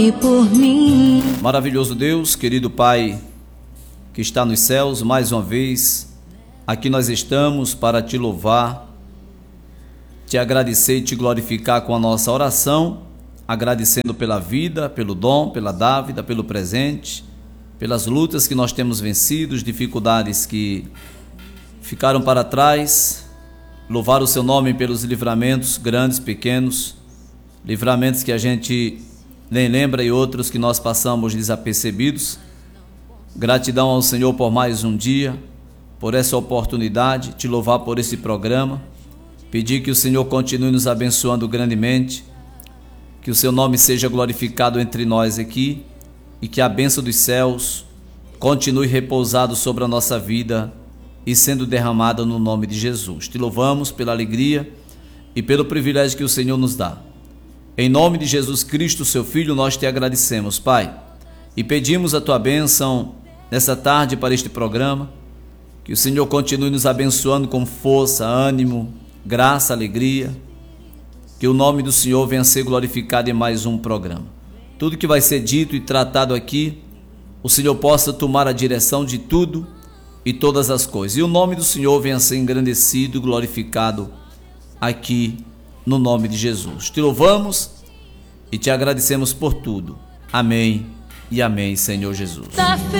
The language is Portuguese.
e por mim. Maravilhoso Deus, querido Pai que está nos céus, mais uma vez aqui nós estamos para te louvar, te agradecer e te glorificar com a nossa oração, agradecendo pela vida, pelo dom, pela dávida, pelo presente, pelas lutas que nós temos vencido, as dificuldades que ficaram para trás. Louvar o seu nome pelos livramentos grandes, pequenos, livramentos que a gente nem lembra e outros que nós passamos desapercebidos. Gratidão ao Senhor por mais um dia, por essa oportunidade, te louvar por esse programa, pedir que o Senhor continue nos abençoando grandemente, que o seu nome seja glorificado entre nós aqui e que a bênção dos céus continue repousado sobre a nossa vida e sendo derramada no nome de Jesus. Te louvamos pela alegria e pelo privilégio que o Senhor nos dá. Em nome de Jesus Cristo, seu Filho, nós te agradecemos, Pai, e pedimos a tua bênção nessa tarde para este programa, que o Senhor continue nos abençoando com força, ânimo, graça, alegria, que o nome do Senhor venha a ser glorificado em mais um programa. Tudo que vai ser dito e tratado aqui, o Senhor possa tomar a direção de tudo e todas as coisas, e o nome do Senhor venha a ser engrandecido e glorificado aqui no nome de Jesus. Te louvamos e te agradecemos por tudo. Amém e amém, Senhor Jesus.